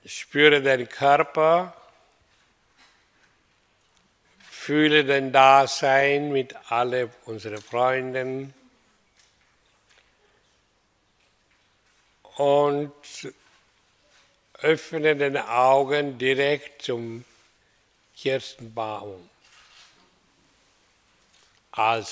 Spüre den Körper, fühle den Dasein mit all unseren Freunden und öffne den Augen direkt zum Kirschenbaum. Als